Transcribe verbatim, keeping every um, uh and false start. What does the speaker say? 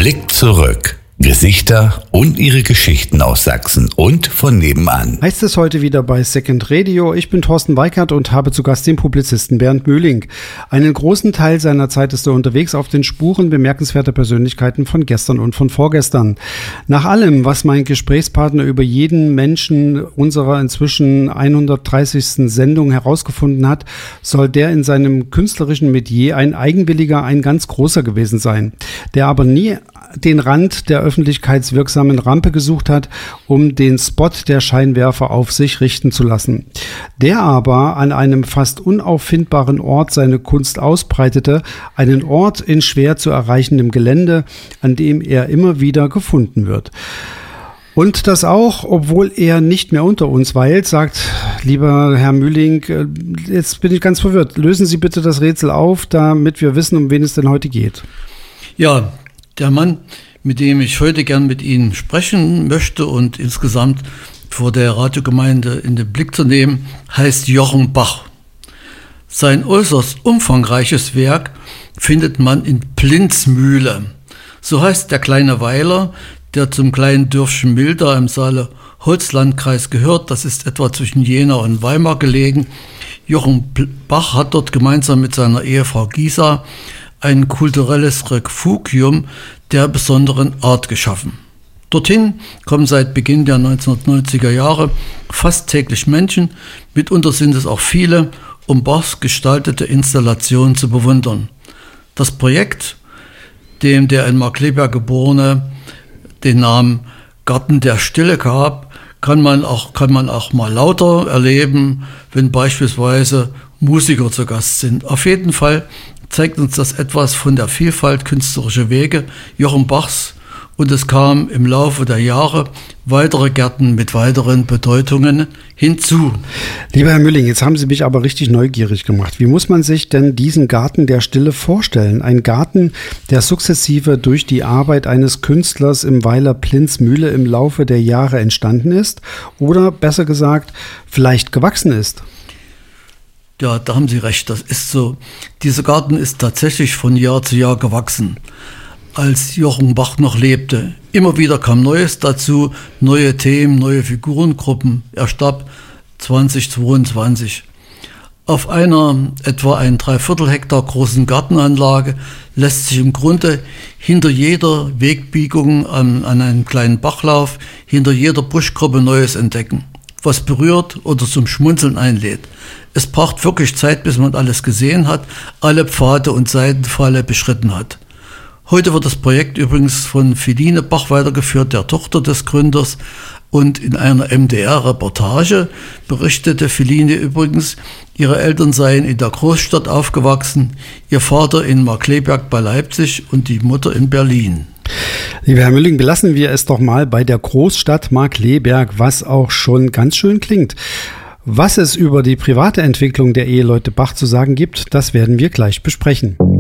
Blick zurück. Gesichter und ihre Geschichten aus Sachsen und von nebenan. Heißt es heute wieder bei Second Radio. Ich bin Thorsten Weikert und habe zu Gast den Publizisten Bernd Möhling. Einen großen Teil seiner Zeit ist er unterwegs auf den Spuren bemerkenswerter Persönlichkeiten von gestern und von vorgestern. Nach allem, was mein Gesprächspartner über jeden Menschen unserer inzwischen hundertdreißigsten Sendung herausgefunden hat, soll der in seinem künstlerischen Metier ein eigenwilliger, ein ganz großer gewesen sein, der aber nie den Rand der öffentlichkeitswirksamen Rampe gesucht hat, um den Spot der Scheinwerfer auf sich richten zu lassen. Der aber an einem fast unauffindbaren Ort seine Kunst ausbreitete, einen Ort in schwer zu erreichendem Gelände, an dem er immer wieder gefunden wird. Und das auch, obwohl er nicht mehr unter uns weilt, sagt, lieber Herr Möhling, jetzt bin ich ganz verwirrt. Lösen Sie bitte das Rätsel auf, damit wir wissen, um wen es denn heute geht. Ja, der Mann, mit dem ich heute gern mit Ihnen sprechen möchte und insgesamt vor der Radiogemeinde in den Blick zu nehmen, heißt Jochen Bach. Sein äußerst umfangreiches Werk findet man in Plinzmühle. So heißt der kleine Weiler, der zum kleinen Dörfchen Milda im Saale-Holz-Landkreis gehört. Das ist etwa zwischen Jena und Weimar gelegen. Jochen Bach hat dort gemeinsam mit seiner Ehefrau Gisa ein kulturelles Refugium der besonderen Art geschaffen. Dorthin kommen seit Beginn der neunzehnhundertneunziger Jahre fast täglich Menschen, mitunter sind es auch viele, um Bachs gestaltete Installationen zu bewundern. Das Projekt, dem der in Markkleeberg geborene den Namen Garten der Stille gab, kann man auch, kann man auch mal lauter erleben, wenn beispielsweise Musiker zu Gast sind. Auf jeden Fall zeigt uns das etwas von der Vielfalt künstlerischer Wege Jochen Bachs, und es kamen im Laufe der Jahre weitere Gärten mit weiteren Bedeutungen hinzu. Lieber Herr Möhling, jetzt haben Sie mich aber richtig neugierig gemacht. Wie muss man sich denn diesen Garten der Stille vorstellen? Ein Garten, der sukzessive durch die Arbeit eines Künstlers im Weiler Plinzmühle im Laufe der Jahre entstanden ist oder besser gesagt, vielleicht gewachsen ist? Ja, da haben Sie recht, das ist so. Dieser Garten ist tatsächlich von Jahr zu Jahr gewachsen, als Jochen Bach noch lebte. Immer wieder kam Neues dazu, neue Themen, neue Figurengruppen. Er starb zweitausendzweiundzwanzig. Auf einer etwa ein Dreiviertel Hektar großen Gartenanlage lässt sich im Grunde hinter jeder Wegbiegung an, an einem kleinen Bachlauf, hinter jeder Buschgruppe Neues entdecken, was berührt oder zum Schmunzeln einlädt. Es braucht wirklich Zeit, bis man alles gesehen hat, alle Pfade und Seitenpfade beschritten hat. Heute wird das Projekt übrigens von Philine Bach weitergeführt, der Tochter des Gründers. Und in einer M D R-Reportage berichtete Philine übrigens, ihre Eltern seien in der Großstadt aufgewachsen, ihr Vater in Markkleeberg bei Leipzig und die Mutter in Berlin. Lieber Herr Möhling, belassen wir es doch mal bei der Großstadt Markkleeberg, was auch schon ganz schön klingt. Was es über die private Entwicklung der Eheleute Bach zu sagen gibt, das werden wir gleich besprechen.